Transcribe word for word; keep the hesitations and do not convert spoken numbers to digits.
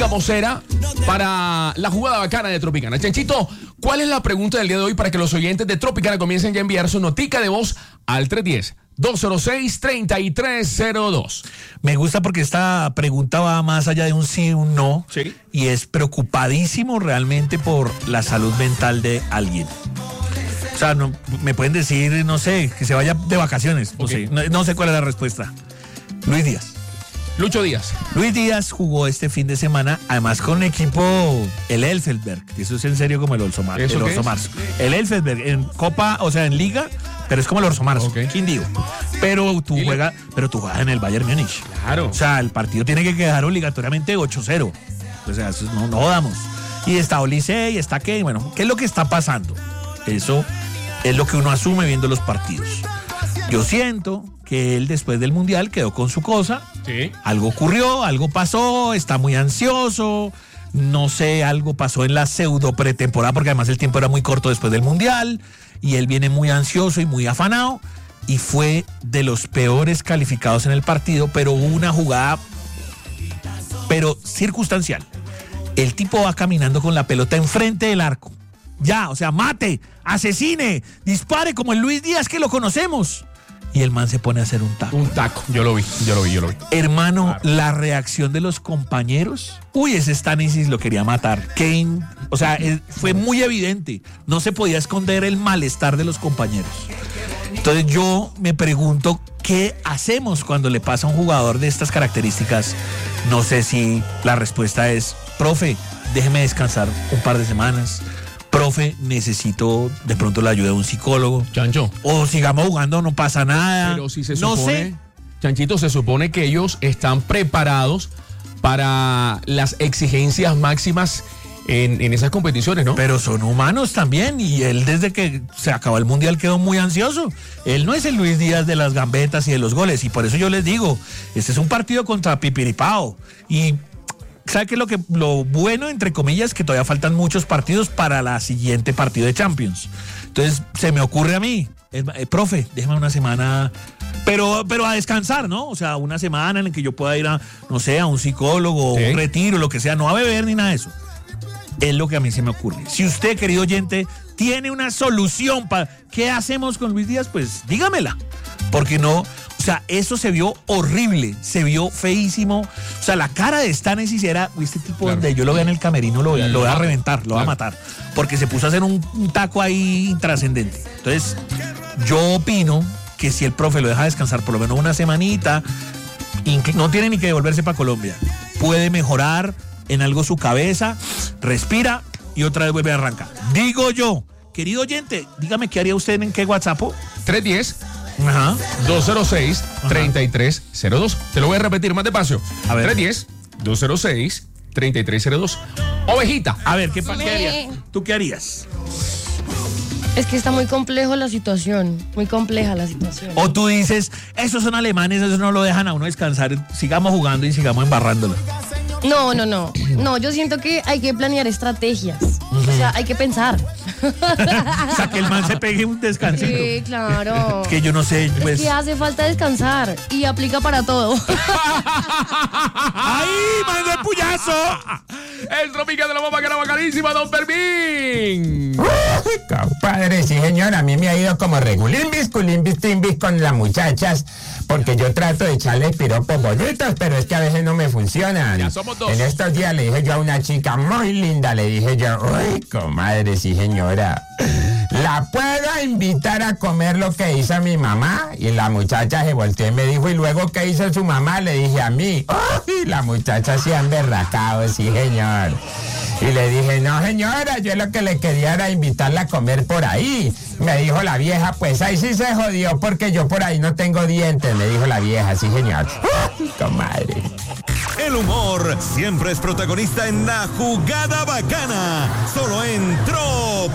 vocera para la jugada bacana de Tropicana. Chanchito, ¿cuál es la pregunta del día de hoy para que los oyentes de Tropicana comiencen ya a enviar su notica de voz al tres uno cero, dos cero seis, tres tres cero dos? Me gusta porque esta pregunta va más allá de un sí y un no. Sí. Y es preocupadísimo realmente por la salud mental de alguien. O sea, no, me pueden decir, no sé, que se vaya de vacaciones. No Okay. sé, no, no sé cuál es la respuesta. Luis Díaz. Lucho Díaz. Luis Díaz jugó este fin de semana, además con un equipo, el Elfsberg, que eso es en serio como el Orso Mar, ¿Eso el qué Orso es? Marzo. El Elfsberg, en Copa, o sea, en Liga, pero es como el Orso Marzo, Ok. Quindío. Pero tú ¿Y le- juegas, pero tú juegas en el Bayern Múnich. Claro. O sea, el partido tiene que quedar obligatoriamente ocho cero. O sea, eso no, no damos. Y está Olise y está qué, bueno, ¿qué es lo que está pasando? Eso es lo que uno asume viendo los partidos. Yo siento que él después del Mundial quedó con su cosa. Sí. Algo ocurrió, algo pasó, está muy ansioso, no sé, algo pasó en la pseudo pretemporada, porque además el tiempo era muy corto después del Mundial, y él viene muy ansioso y muy afanado, y fue de los peores calificados en el partido, pero hubo una jugada, pero circunstancial. El tipo va caminando con la pelota enfrente del arco. Ya, o sea, mate, asesine, dispare como el Luis Díaz que lo conocemos. Y el man se pone a hacer un taco. Un taco. Yo lo vi, yo lo vi, yo lo vi. Hermano, Claro. la reacción de los compañeros. Uy, ese Stanisic lo quería matar. Kane, o sea, eh, fue muy evidente. No se podía esconder el malestar de los compañeros. Entonces yo me pregunto, ¿qué hacemos cuando le pasa a un jugador de estas características? No sé si la respuesta es, profe, déjeme descansar un par de semanas. Profe, necesito de pronto la ayuda de un psicólogo. Chancho. O sigamos jugando, no pasa nada. Pero si se no supone, sé. Chanchito, se supone que ellos están preparados para las exigencias máximas en, en esas competiciones, ¿no? Pero son humanos también, y él desde que se acabó el Mundial quedó muy ansioso. Él no es el Luis Díaz de las gambetas y de los goles, y por eso yo les digo, este es un partido contra Pipiripao, y ¿sabe qué es lo que lo bueno, entre comillas, que todavía faltan muchos partidos para la siguiente partido de Champions? Entonces, se me ocurre a mí, eh, eh, profe, déjame una semana, pero, pero a descansar, ¿no? O sea, una semana en la que yo pueda ir a, no sé, a un psicólogo, Sí. un retiro, lo que sea, no a beber ni nada de eso. Es lo que a mí se me ocurre. Si usted, querido oyente, tiene una solución para qué hacemos con Luis Díaz, pues dígamela. Porque no, o sea, eso se vio horrible, se vio feísimo. O sea, la cara de Stanisic era, este tipo Claro. donde yo lo vea en el camerino, lo, voy a- lo voy a reventar, lo voy a Claro. matar. Porque se puso a hacer un, un taco ahí intrascendente. Entonces, yo opino que si el profe lo deja descansar por lo menos una semanita, inclu- no tiene ni que devolverse para Colombia. Puede mejorar en algo su cabeza, respira y otra vez vuelve a arrancar. Digo yo, querido oyente, dígame qué haría usted en qué WhatsApp. tres uno cero, Ajá. dos cero seis, tres tres cero dos. Te lo voy a repetir más despacio. A ver. tres uno cero, dos cero seis, tres tres cero dos. Ovejita. A ver, ¿qué, pa- qué Me- harías? ¿Tú qué harías? Es que está muy complejo la situación, muy compleja la situación. O tú dices, esos son alemanes, esos no lo dejan a uno descansar, sigamos jugando y sigamos embarrándolo. No, no, no. No, yo siento que hay que planear estrategias. O sea, hay que pensar. O sea, que el man se pegue un descansito. Sí, claro. Que yo no sé, pues... Es que hace falta descansar y aplica para todo. ¡Ay, man de puyazo! El Tropicana de la bomba que era bacanísima, don Fermín. Uy, compadre, sí señor, a mí me ha ido como regulimbis, culimbis, timbis con las muchachas, porque yo trato de echarles piropos bonitos, pero es que a veces no me funcionan. Ya somos dos. En estos días le dije yo a una chica muy linda, le dije yo, uy, comadre, sí señora, ¿la puedo invitar a comer lo que hizo mi mamá? Y la muchacha se volteó y me dijo, ¿y luego qué hizo su mamá? Le dije a mí, uy, la muchacha se han berracado, sí señor. Y le dije, no señora, yo lo que le quería era invitarla a comer por ahí. Me dijo la vieja, pues ahí sí se jodió porque yo por ahí no tengo dientes, me dijo la vieja, sí señor. Uy, comadre. El humor siempre es protagonista en la jugada bacana. Solo en Trop.